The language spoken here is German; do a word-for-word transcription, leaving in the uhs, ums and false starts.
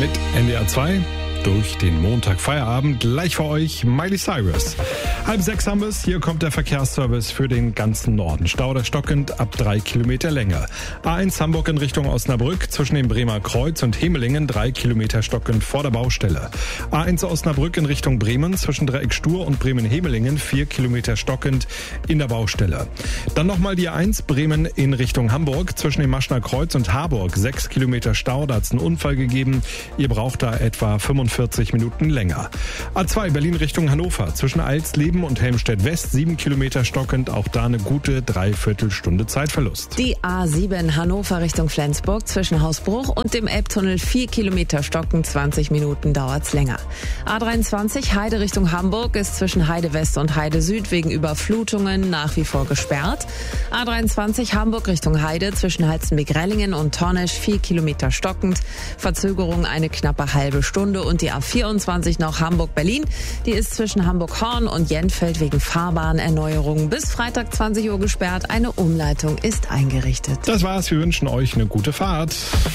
mit N D R zwei. Durch den Montag-Feierabend gleich für euch Miley Cyrus. Halb sechs haben wir es. Hier kommt der Verkehrsservice für den ganzen Norden. Stau oder stockend ab drei Kilometer Länge. A eins Hamburg in Richtung Osnabrück zwischen dem Bremer Kreuz und Hemelingen drei Kilometer stockend vor der Baustelle. A eins Osnabrück in Richtung Bremen zwischen Dreieck Stur und Bremen-Hemelingen vier Kilometer stockend in der Baustelle. Dann nochmal die A eins Bremen in Richtung Hamburg zwischen dem Maschner Kreuz und Harburg sechs Kilometer Stau. Da hat es einen Unfall gegeben. Ihr braucht da etwa fünfundvierzig Minuten länger. A zwei Berlin Richtung Hannover zwischen Alsleben und Helmstedt West sieben Kilometer stockend, auch da eine gute Dreiviertelstunde Zeitverlust. Die A sieben Hannover Richtung Flensburg zwischen Hausbruch und dem Elbtunnel vier Kilometer stockend, zwanzig Minuten dauert's länger. A dreiundzwanzig Heide Richtung Hamburg ist zwischen Heide West und Heide Süd wegen Überflutungen nach wie vor gesperrt. A dreiundzwanzig Hamburg Richtung Heide zwischen Halstenbek-Rellingen und Tornesch vier Kilometer stockend, Verzögerung eine knappe halbe Stunde. Und die A vierundzwanzig noch Hamburg-Berlin, die ist zwischen Hamburg-Horn und Jentfeld wegen Fahrbahnerneuerungen bis Freitag zwanzig Uhr gesperrt. Eine Umleitung ist eingerichtet. Das war's. Wir wünschen euch eine gute Fahrt.